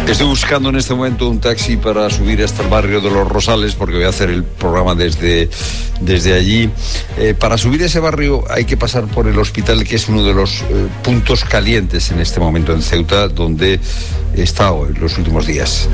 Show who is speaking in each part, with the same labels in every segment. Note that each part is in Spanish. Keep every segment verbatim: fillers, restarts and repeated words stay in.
Speaker 1: Estoy buscando en este momento un taxi para subir hasta el barrio de Los Rosales, porque voy a hacer el programa desde, desde allí. Eh, para subir a ese barrio hay que pasar por el hospital, que es uno de los eh, puntos calientes en este momento en Ceuta, donde he estado en los últimos días.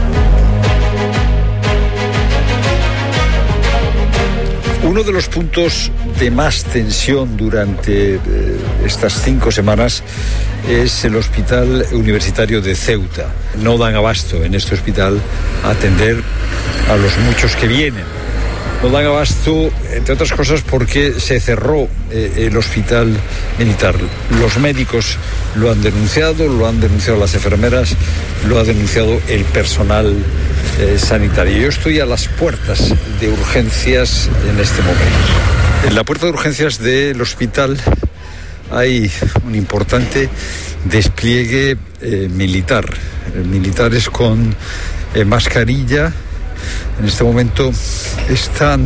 Speaker 1: Uno de los puntos de más tensión durante eh, estas cinco semanas es el Hospital Universitario de Ceuta. No dan abasto en este hospital a atender a los muchos que vienen. No dan abasto, entre otras cosas, porque se cerró eh, el hospital militar. Los médicos lo han denunciado, lo han denunciado las enfermeras, lo ha denunciado el personal eh, sanitario. Yo estoy a las puertas de urgencias en este momento. En la puerta de urgencias del hospital hay un importante despliegue eh, militar. Eh, militares con eh, mascarilla. En este momento están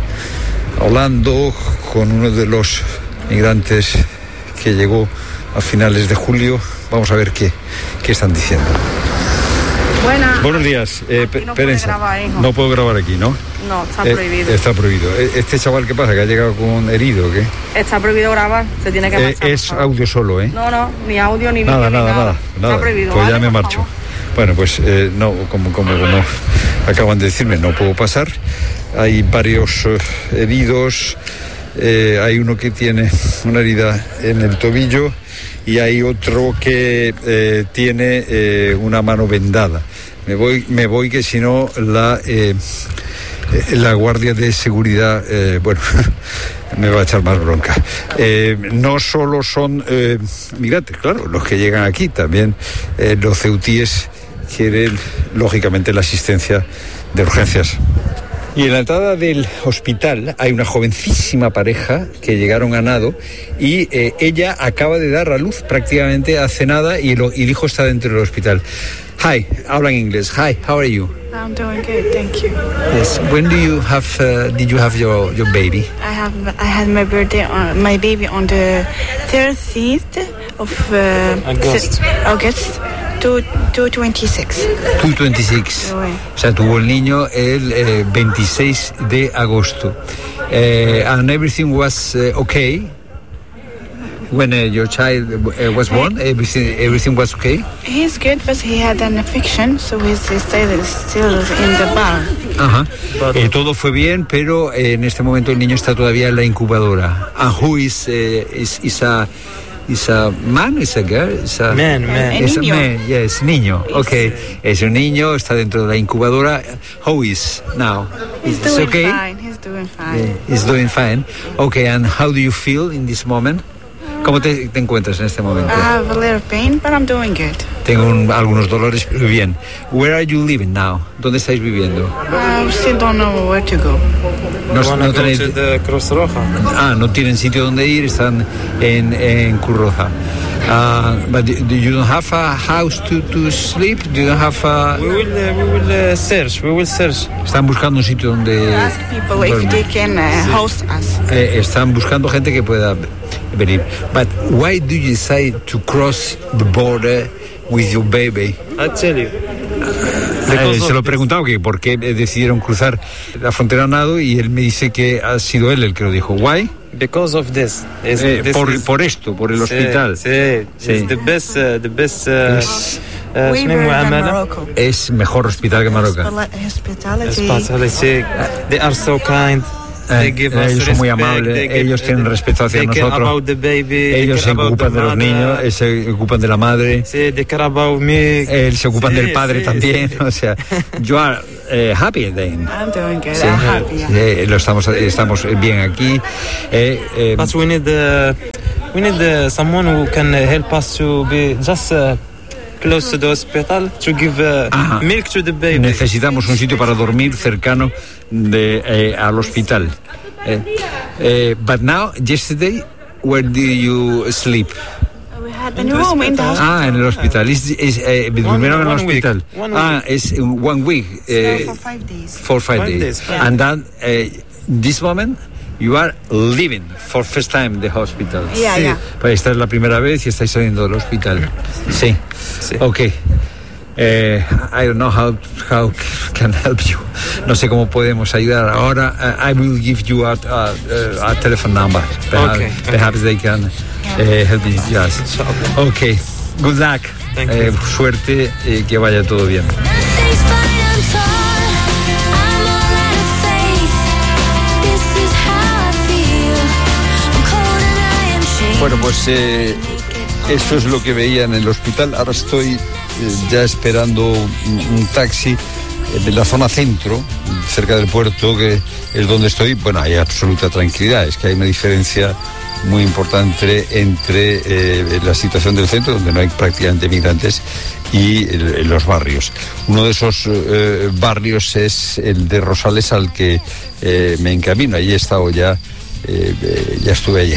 Speaker 1: hablando con uno de los migrantes que llegó a finales de julio. Vamos a ver qué, qué están diciendo.
Speaker 2: Buenas.
Speaker 1: Buenos días. Eh,
Speaker 2: Aquí no
Speaker 1: espérense.
Speaker 2: puede grabar, hijo.
Speaker 1: No puedo grabar aquí, ¿no?
Speaker 2: No, está
Speaker 1: Eh,
Speaker 2: prohibido.
Speaker 1: está prohibido. ¿Este chaval qué pasa? ¿Que ha llegado con herido o qué?
Speaker 2: Está prohibido grabar, se tiene que
Speaker 1: Eh,
Speaker 2: marchar.
Speaker 1: es
Speaker 2: por favor.
Speaker 1: audio solo, ¿eh?
Speaker 2: No, no, ni audio, ni vídeo,
Speaker 1: Nada,
Speaker 2: ni
Speaker 1: nada,
Speaker 2: nada.
Speaker 1: nada, nada.
Speaker 2: Está prohibido.
Speaker 1: Pues ya
Speaker 2: ¿vale?
Speaker 1: me
Speaker 2: Por
Speaker 1: marcho.
Speaker 2: favor.
Speaker 1: Bueno, pues eh, no, como, como, como acaban de decirme, no puedo pasar. Hay varios eh, heridos. Eh, hay uno que tiene una herida en el tobillo y hay otro que eh, tiene eh, una mano vendada. Me voy, me voy que si no la eh, la guardia de seguridad, eh, bueno, me va a echar más bronca. Eh, no solo son eh, migrantes, claro, los que llegan aquí, también eh, los ceutíes quieren, lógicamente, la asistencia de urgencias. Y en la entrada del hospital hay una jovencísima pareja que llegaron a nado y eh, ella acaba de dar a luz prácticamente hace nada y, lo, y el hijo está dentro del hospital. Hi, habla en inglés. Hi, how are you?
Speaker 3: I'm doing good, thank you.
Speaker 1: Yes. When do you have? Uh, did you have your, your baby?
Speaker 3: I have I had my birthday on my baby on the thirteenth of uh,
Speaker 4: August.
Speaker 3: August to to twenty-six.
Speaker 1: two twenty-six.
Speaker 3: Sí.
Speaker 1: O sea, tuvo el niño el eh, veintiséis de agosto. Uh, and everything was uh, okay. When uh, your child uh, was born, everything everything was okay.
Speaker 3: He's good, but he had an infection, so he's still still in the bar.
Speaker 1: Ajá. Eh, todo fue bien, pero eh, en este momento el niño está todavía en la incubadora. And who is uh, is is a is a man, is a girl, is a
Speaker 4: Man, man.
Speaker 1: Es
Speaker 3: niño.
Speaker 1: a man, yes, niño. Okay, es un niño, está dentro de la incubadora. How is now?
Speaker 3: He's
Speaker 1: Is
Speaker 3: doing
Speaker 1: okay?
Speaker 3: fine. He's doing fine.
Speaker 1: Eh, He's doing fine. Okay, and how do you feel in this moment? ¿Cómo te, te encuentras en este momento?
Speaker 3: I have a little pain, but I'm doing good.
Speaker 1: Tengo un- algunos dolores, pero bien. Where are you living now? ¿Dónde estáis viviendo?
Speaker 3: I still don't know where to go.
Speaker 1: No,
Speaker 4: You wanna
Speaker 1: no
Speaker 4: go
Speaker 1: tenéis-
Speaker 4: to the Cruz Roja?
Speaker 1: Ah, no tienen sitio donde ir, están en, en Curroja. Uh, but do you don't have a house to, to sleep? Do you don't have a...
Speaker 4: We will, uh, we will uh, search. We will search.
Speaker 1: Están buscando un sitio donde...
Speaker 3: Ask people if
Speaker 1: dormir.
Speaker 3: they can uh, host us.
Speaker 1: Eh, están buscando gente que pueda venir. But why do you decide to cross the border with your baby?
Speaker 4: I tell you.
Speaker 1: Eh, se lo he preguntado que por qué decidieron cruzar la frontera a nado y él me dice que ha sido él el que lo dijo. Why?
Speaker 4: Because of this. Is,
Speaker 1: Eh,
Speaker 4: this
Speaker 1: por,
Speaker 4: is,
Speaker 1: por esto, por el
Speaker 4: Sí,
Speaker 1: hospital.
Speaker 4: Sí,
Speaker 1: Sí.
Speaker 4: It's the best, uh, the best. Uh,
Speaker 1: Es,
Speaker 4: uh,
Speaker 3: Way
Speaker 4: شنو
Speaker 3: better than
Speaker 4: معاملة؟
Speaker 3: Morocco.
Speaker 1: es mejor hospital que Marocco.
Speaker 3: Hospitality.
Speaker 4: Hospitality. They are so kind. They
Speaker 1: Eh,
Speaker 4: give us
Speaker 1: ellos son muy
Speaker 4: respect,
Speaker 1: amables,
Speaker 4: they give-
Speaker 1: ellos tienen respeto hacia
Speaker 4: they care
Speaker 1: nosotros.
Speaker 4: about the baby, they
Speaker 1: Ellos se
Speaker 4: care about
Speaker 1: ocupan
Speaker 4: the
Speaker 1: de los
Speaker 4: mother.
Speaker 1: niños, eh, se ocupan de la madre,
Speaker 4: Sí, they care about me.
Speaker 1: él se ocupan
Speaker 4: Sí,
Speaker 1: del padre
Speaker 4: sí,
Speaker 1: también.
Speaker 4: sí.
Speaker 1: O sea, you are eh, happy then.
Speaker 3: I'm doing good.
Speaker 1: Sí.
Speaker 3: I'm happy. yeah.
Speaker 1: Eh, lo estamos, estamos bien aquí. Eh, eh,
Speaker 4: But we need uh, we need uh, someone who can uh, help us to be just uh, close to the hospital to give uh,
Speaker 1: Ajá.
Speaker 4: milk to the baby.
Speaker 1: necesitamos un sitio para dormir cercano de, eh, al hospital. Eh, eh, but now, yesterday, where do you sleep?
Speaker 3: We had a room in the hospital.
Speaker 1: Ah, en el hospital. Es, es, eh, durmieron en el
Speaker 4: one week.
Speaker 1: hospital.
Speaker 4: One
Speaker 1: Ah, es un- one week. Eh,
Speaker 3: for five days.
Speaker 1: for five,
Speaker 4: Five
Speaker 1: days.
Speaker 4: days, yeah.
Speaker 1: And then, eh, this moment, you are leaving for first time the hospital.
Speaker 3: Yeah,
Speaker 1: Sí.
Speaker 3: yeah.
Speaker 1: Pues esta es la primera vez y estáis saliendo del hospital. Sí.
Speaker 4: Sí.
Speaker 1: Ok. Eh, I don't know how how can help you. No sé cómo podemos ayudar. Ahora, uh, I will give you a, a, a telephone number. Perhaps,
Speaker 4: Okay,
Speaker 1: perhaps they can uh, help you. Yes. Okay. Good luck.
Speaker 4: Thank
Speaker 1: Eh,
Speaker 4: you.
Speaker 1: suerte y que vaya todo bien. Bueno, pues eh, eso es lo que veía en el hospital. Ahora estoy eh, ya esperando un, un taxi en la zona centro, cerca del puerto, que es donde estoy. Bueno, hay absoluta tranquilidad. Es que hay una diferencia muy importante entre eh, la situación del centro, donde no hay prácticamente migrantes, y el, en los barrios. Uno de esos eh, barrios es el de Rosales, al que eh, me encamino. Allí he estado ya, eh, eh, ya estuve ayer.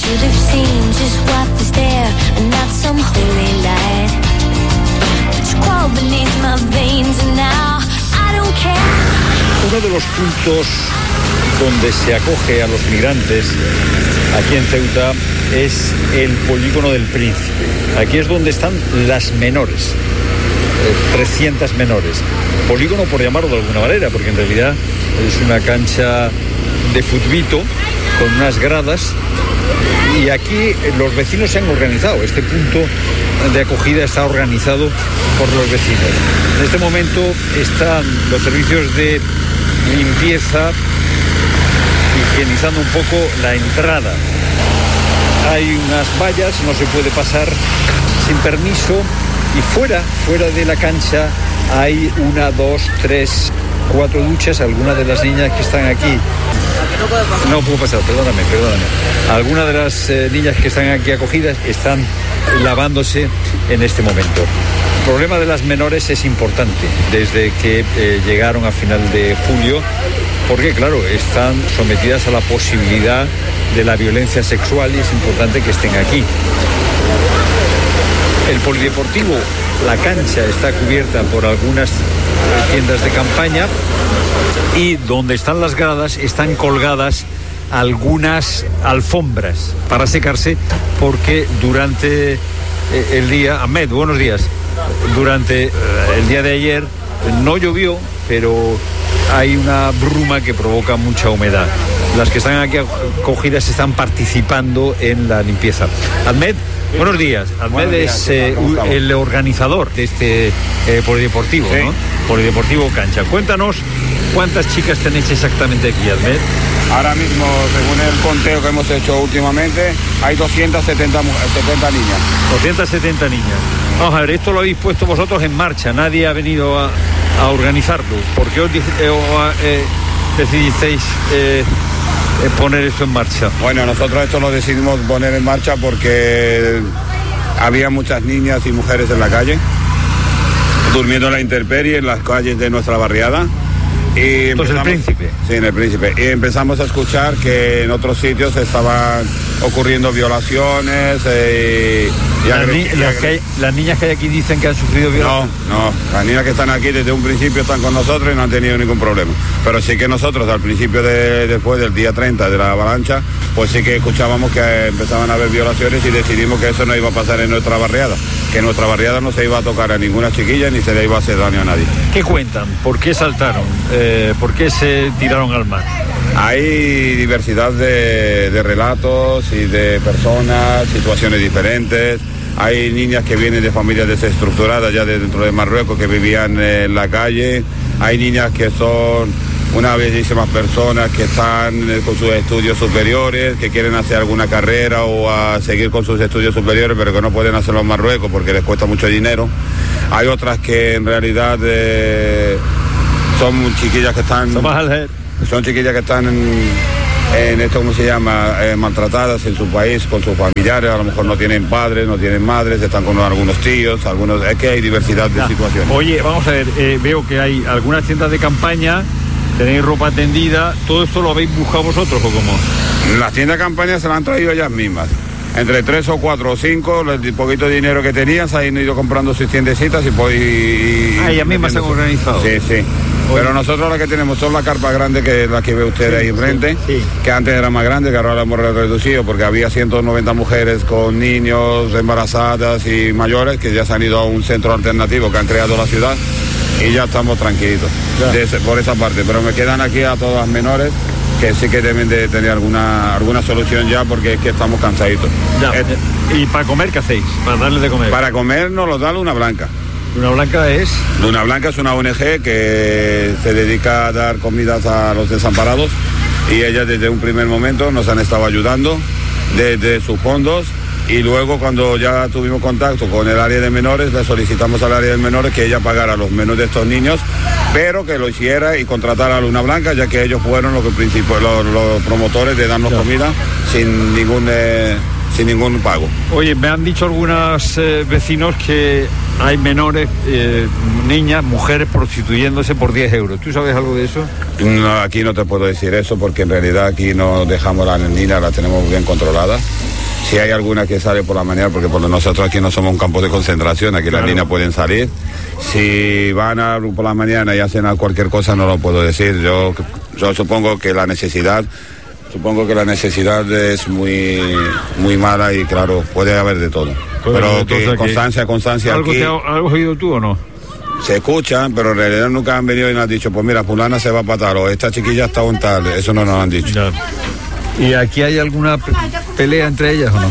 Speaker 1: Uno de los puntos donde se acoge a los migrantes aquí en Ceuta es el polígono del Príncipe. Aquí es donde están las menores, eh, trescientas menores. Polígono por llamarlo de alguna manera, porque en realidad es una cancha de futbito con unas gradas, y aquí los vecinos se han organizado. Este punto de acogida está organizado por los vecinos. En este momento están los servicios de limpieza higienizando un poco la entrada. Hay unas vallas, no se puede pasar sin permiso, y fuera, fuera de la cancha hay una, dos, tres, cuatro duchas. Algunas de las niñas que están aquí... No puedo pasar, perdóname, perdóname. Algunas de las eh, niñas que están aquí acogidas están lavándose en este momento. El problema de las menores es importante desde que eh, llegaron a final de julio, porque claro, están sometidas a la posibilidad de la violencia sexual y es importante que estén aquí. El polideportivo, la cancha está cubierta por algunas tiendas de campaña, y donde están las gradas están colgadas algunas alfombras para secarse, porque durante el día... Ahmed, buenos días. Durante el día de ayer no llovió, pero hay una bruma que provoca mucha humedad. Las que están aquí acogidas están participando en la limpieza. Ahmed, buenos días. Ahmed es eh, el organizador de este eh, polideportivo, sí, ¿no? Polideportivo Cancha. Cuéntanos cuántas chicas tenéis exactamente aquí, Ahmed.
Speaker 5: Ahora mismo, según el conteo que hemos hecho últimamente, hay doscientas setenta niñas.
Speaker 1: doscientas setenta niñas. Vamos a ver, esto lo habéis puesto vosotros en marcha, nadie ha venido a, a organizarlo. ¿Por qué os eh, eh, decidisteis eh, eh, poner esto en marcha?
Speaker 5: Bueno, nosotros esto lo decidimos poner en marcha porque había muchas niñas y mujeres en la calle, durmiendo en la intemperie en las calles de nuestra barriada. Y
Speaker 1: Entonces el Príncipe.
Speaker 5: Sí, en el Príncipe. Y empezamos a escuchar que en otros sitios estaban ocurriendo violaciones eh, y, y,
Speaker 1: las, ni-
Speaker 5: y
Speaker 1: las, que hay, las niñas que hay aquí dicen que han sufrido violaciones.
Speaker 5: No, no, las niñas que están aquí desde un principio están con nosotros y no han tenido ningún problema. Pero sí que nosotros al principio de después del día treinta de la avalancha, pues sí que escuchábamos que empezaban a haber violaciones y decidimos que eso no iba a pasar en nuestra barriada, que en nuestra barriada no se iba a tocar a ninguna chiquilla ni se le iba a hacer daño a nadie.
Speaker 1: ¿Qué cuentan? ¿Por qué saltaron? Eh, ¿Por qué se tiraron al mar?
Speaker 5: Hay diversidad de, de relatos y de personas, situaciones diferentes. Hay niñas que vienen de familias desestructuradas ya de dentro de Marruecos, que vivían en la calle. Hay niñas que son unas bellísimas personas que están con sus estudios superiores, que quieren hacer alguna carrera o a seguir con sus estudios superiores, pero que no pueden hacerlo en Marruecos porque les cuesta mucho dinero. Hay otras que en realidad eh, son chiquillas que están... Son chiquillas que están en, en esto, ¿cómo se llama? Eh, maltratadas en su país, con sus familiares, a lo mejor no tienen padres, no tienen madres, están con algunos tíos, algunos... Es que hay diversidad de
Speaker 1: Ah,
Speaker 5: situaciones.
Speaker 1: Oye, vamos a ver, eh, veo que hay algunas tiendas de campaña, tenéis ropa tendida, ¿todo esto lo habéis buscado vosotros o cómo?
Speaker 5: Las tiendas de campaña se las han traído ellas mismas. Entre tres o cuatro o cinco, el poquito de dinero que tenían, se han ido comprando sus tiendecitas y... y, y
Speaker 1: ah, ellas mismas se han organizado.
Speaker 5: Sí, sí. Pero nosotros lo que tenemos son las carpas grandes, que es la que ve usted sí, ahí enfrente, sí, sí. que antes era más grande, que ahora la hemos reducido, porque había ciento noventa mujeres con niños, embarazadas y mayores, que ya se han ido a un centro alternativo que han creado la ciudad, y ya estamos tranquilitos de ese, por esa parte. Pero me quedan aquí a todas las menores, que sí que deben de tener alguna alguna solución ya, porque es que estamos cansaditos.
Speaker 1: Ya. Eh, ¿Y para comer qué hacéis? Para darles de comer.
Speaker 5: Para comer nos los da Luna Blanca.
Speaker 1: Luna Blanca es...
Speaker 5: Luna Blanca es una O N Ge que se dedica a dar comidas a los desamparados, y ellas desde un primer momento nos han estado ayudando desde sus fondos, y luego cuando ya tuvimos contacto con el área de menores, le solicitamos al área de menores que ella pagara los menús de estos niños, pero que lo hiciera y contratara a Luna Blanca, ya que ellos fueron los, principio, los, los promotores de darnos comida sin ningún... Eh, sin ningún pago.
Speaker 1: Oye, me han dicho algunos eh, vecinos que hay menores, eh, niñas, mujeres prostituyéndose por diez euros. ¿Tú sabes algo de eso?
Speaker 5: No, aquí no te puedo decir eso, porque en realidad aquí no dejamos a las niñas, las tenemos bien controladas. Si hay alguna que sale por la mañana, porque por nosotros aquí no somos un campo de concentración, aquí claro. Las niñas pueden salir. Si van a, por la mañana y hacen cualquier cosa, no lo puedo decir. Yo, yo supongo que la necesidad... Supongo que la necesidad es muy muy mala, y claro, puede haber de todo. Pues pero que aquí, constancia, constancia
Speaker 1: ¿algo
Speaker 5: aquí...
Speaker 1: Te ha, ¿Algo has oído tú o no?
Speaker 5: Se escuchan, pero en realidad nunca han venido y nos han dicho, pues mira, fulana se va para tal, o esta chiquilla está un tal, eso no nos han dicho.
Speaker 1: Ya. ¿Y aquí hay alguna pelea entre ellas o no?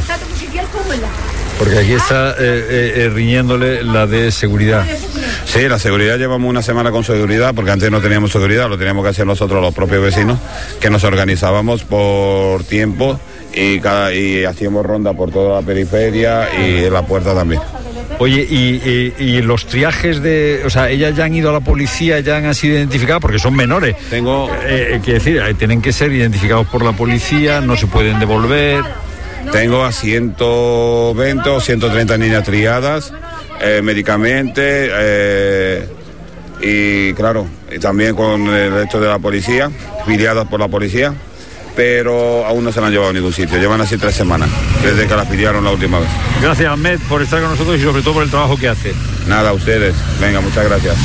Speaker 1: Porque aquí está eh, eh, riñéndole la de seguridad.
Speaker 5: Sí, la seguridad, llevamos una semana con seguridad, porque antes no teníamos seguridad, lo teníamos que hacer nosotros los propios vecinos, que nos organizábamos por tiempo y, cada, y hacíamos ronda por toda la periferia y la puerta también.
Speaker 1: Oye, y, y, y los triajes de... O sea, ellas ya han ido a la policía, ya han sido identificadas, porque son menores.
Speaker 5: Tengo...
Speaker 1: Eh, quiere decir, tienen que ser identificados por la policía, no se pueden devolver...
Speaker 5: Tengo a ciento veinte o ciento treinta niñas triadas, eh, médicamente, eh, y claro, y también con el resto de la policía, filiadas por la policía, pero aún no se la han llevado a ningún sitio. Llevan así tres semanas, desde que las pidieron la última vez.
Speaker 1: Gracias, Ahmed, por estar con nosotros y sobre todo por el trabajo que hace.
Speaker 5: Nada, a ustedes. Venga, muchas gracias.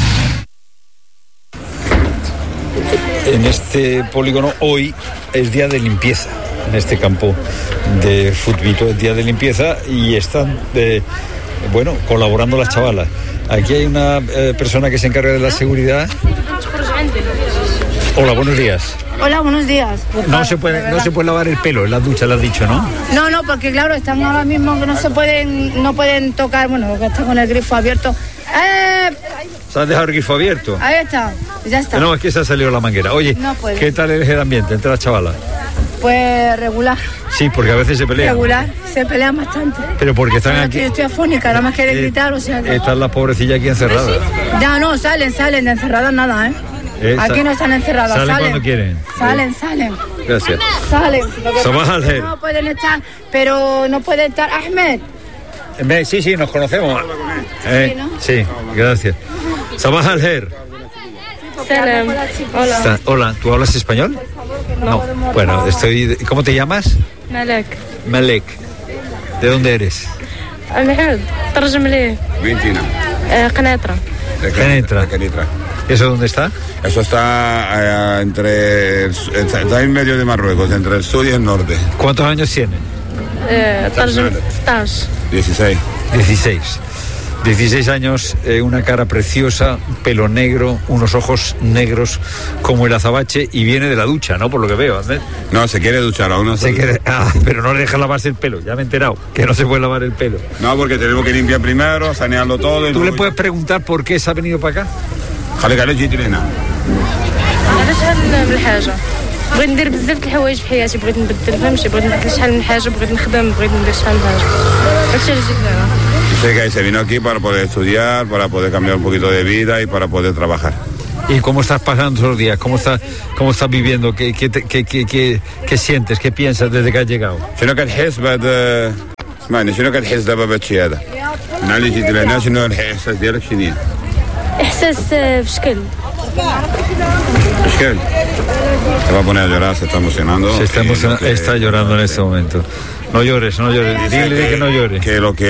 Speaker 1: En este polígono hoy es día de limpieza. En este campo de futbito es día de limpieza, y están, eh, bueno, colaborando las chavalas. Aquí hay una eh, persona que se encarga de la seguridad. Hola, buenos días.
Speaker 6: Hola, buenos días.
Speaker 1: No se puede, no se puede lavar el pelo en la ducha, lo has dicho, ¿no?
Speaker 6: No, no, porque claro, están ahora mismo que no se pueden, no pueden tocar, bueno, que está con el grifo abierto. ¡Eh!
Speaker 1: ¿Se has dejado el grifo abierto?
Speaker 6: Ahí está, ya está.
Speaker 1: No, es que se ha salido la manguera. Oye, no ¿qué tal es el ambiente entre las chavalas?
Speaker 6: Pues regular.
Speaker 1: Sí, porque a veces se pelean.
Speaker 6: Regular, se pelean bastante.
Speaker 1: Pero porque están
Speaker 6: Pero
Speaker 1: aquí...
Speaker 6: Yo estoy afónica, nada más quiere eh, gritar, o sea... Que...
Speaker 1: Están las pobrecillas aquí encerradas.
Speaker 6: Ya, no, salen, salen, de encerradas nada, ¿eh? eh aquí no están encerradas,
Speaker 1: salen.
Speaker 6: Salen
Speaker 1: cuando quieren.
Speaker 6: Salen,
Speaker 1: eh.
Speaker 6: salen.
Speaker 1: Gracias.
Speaker 6: Salen.
Speaker 1: Sabah al-Khair.
Speaker 6: No pueden estar, pero no puede estar... Ahmed.
Speaker 1: Sí, sí, nos conocemos. Eh, sí, ¿no? Sí, gracias. Sabah al-Khair. Hola. Hola, ¿tú hablas español? No. Bueno, estoy... ¿Cómo te llamas?
Speaker 7: Malek.
Speaker 1: Malek. ¿De dónde eres?
Speaker 7: Almehud. ترجم لي.
Speaker 5: Vintina.
Speaker 7: Canetra.
Speaker 1: Canetra. ¿Eso dónde está?
Speaker 5: Eso está eh, entre... Está, está en medio de Marruecos, entre el sur y el norte.
Speaker 1: ¿Cuántos años tiene?
Speaker 7: Eh,
Speaker 5: dieciséis.
Speaker 1: dieciséis. dieciséis años, eh, una cara preciosa, pelo negro, unos ojos negros como el azabache, y viene de la ducha, ¿no? Por lo que veo, ¿eh?
Speaker 5: No, se quiere duchar aún. No
Speaker 1: se quiere... Ah, pero no le deja lavarse el pelo, ya me he enterado, que no se puede lavar el pelo.
Speaker 5: No, porque tenemos que limpiar primero, sanearlo todo. Y
Speaker 1: ¿Tú
Speaker 5: no...
Speaker 1: le puedes preguntar por qué se ha venido para acá?
Speaker 5: خليك على جيت لهنا.
Speaker 7: علاش هاد الحاجه بغيت ندير بزاف د الحوايج في حياتي بغيت نبدل فهمتي بغيت نبدل شحال من حاجه بغيت نخدم بغيت ندير شحال من حاجه داكشي اللي جيت لهنا.
Speaker 5: Sé que se vino aquí para poder estudiar, para poder cambiar un poquito de vida y para poder trabajar.
Speaker 1: ¿Y cómo estás pasando esos días? ¿Cómo estás, cómo estás viviendo? ¿Qué, qué, qué, qué, qué, qué sientes? ¿Qué piensas desde que has llegado?
Speaker 5: شنو كتحس بعد اسمعني شنو كتحس دابا بهادشي هذا؟ من اللي جيت لهنا شنو الاحساس ديالك شنو؟
Speaker 7: احساس في شكل
Speaker 5: شكل Se va a poner a llorar, se está emocionando.
Speaker 1: Se está emocionando, está llorando en este momento. No llores, no llores. Dile que no llore.
Speaker 5: Que lo que